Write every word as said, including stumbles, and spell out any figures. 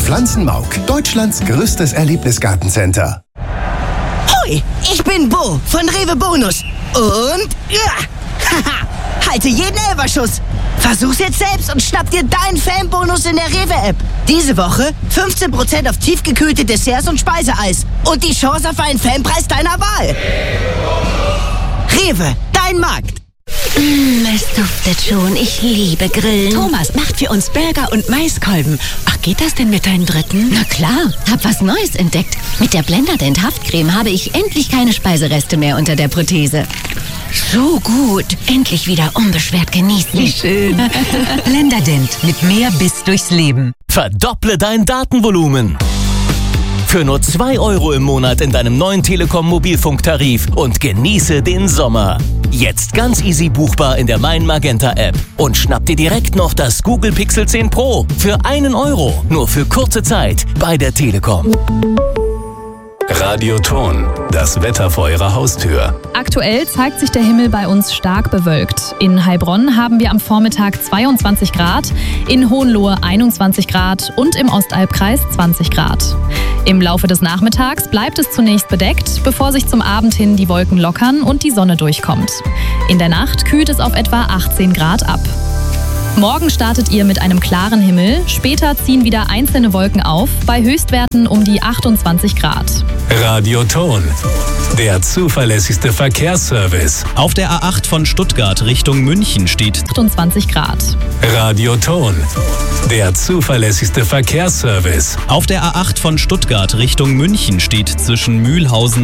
Pflanzenmauk, Deutschlands größtes Erlebnisgartencenter. Hoi, ich bin Bo von Rewe Bonus. Und ja, haha, halte jeden Elferschuss. Versuch's jetzt selbst und schnapp dir deinen Fanbonus in der Rewe-App. Diese Woche fünfzehn Prozent auf tiefgekühlte Desserts und Speiseeis. Und die Chance auf einen Fanpreis deiner Wahl. Rewe, dein Markt. Mmh, es duftet schon. Ich liebe Grillen. Thomas macht für uns Burger und Maiskolben. Ach, geht das denn mit deinem dritten? Na klar, hab was Neues entdeckt. Mit der Blenderdent Haftcreme habe ich endlich keine Speisereste mehr unter der Prothese. So gut. Endlich wieder unbeschwert genießen. Wie schön. Blenderdent mit mehr Biss durchs Leben. Verdopple dein Datenvolumen. Für nur zwei Euro im Monat in deinem neuen Telekom-Mobilfunktarif und genieße den Sommer. Jetzt ganz easy buchbar in der Mein Magenta App. Und schnapp dir direkt noch das Google Pixel zehn Pro für einen Euro. Nur für kurze Zeit bei der Telekom. Radioton, das Wetter vor Ihrer Haustür. Aktuell zeigt sich der Himmel bei uns stark bewölkt. In Heilbronn haben wir am Vormittag zweiundzwanzig Grad, in Hohenlohe einundzwanzig Grad und im Ostalbkreis zwanzig Grad. Im Laufe des Nachmittags bleibt es zunächst bedeckt, bevor sich zum Abend hin die Wolken lockern und die Sonne durchkommt. In der Nacht kühlt es auf etwa achtzehn Grad ab. Morgen startet ihr mit einem klaren Himmel, später ziehen wieder einzelne Wolken auf, bei Höchstwerten um die achtundzwanzig Grad. Radioton, der zuverlässigste Verkehrsservice. Auf der A acht von Stuttgart Richtung München steht achtundzwanzig Grad. Radioton, der zuverlässigste Verkehrsservice. Auf der A acht von Stuttgart Richtung München steht zwischen Mühlhausen